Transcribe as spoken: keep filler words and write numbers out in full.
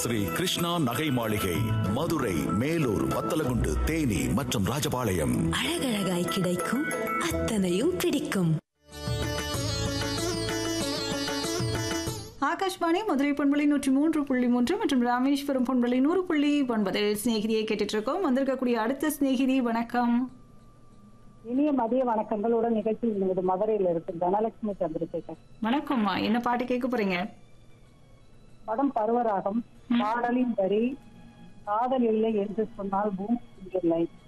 ஸ்ரீ கிருஷ்ணா நகை மாளிகை, மதுரை, மேலூர், வத்தலகுண்டு, தேனி மற்றும் ராஜபாளையம். அழகழகாய் கிடைக்கும், அத்தனையும் பிடிக்கும். ஆகாஷ்வாணி மதுரை பண்பலை நூற்றி மூன்று புள்ளி மூன்று மற்றும் ராமேஸ்வரம் பண்பலை நூறு புள்ளி ஒன்பதில் சிநேகிதியை கேட்டுட்டு இருக்கோம். வந்திருக்கக்கூடிய அடுத்த சிநேகிதி, வணக்கம். இனிய மதிய வணக்கங்களுடன் நிகழ்ச்சி நமது மதுரையில இருக்கு. தனலட்சுமி சந்திரசேகர். வணக்கம்மா, என்ன பாட்டு கேட்க போறீங்க? படம் பருவராகம். பாடலின் வரி, காதல் இல்லை என்று சொன்னால் பூமி இல்லை.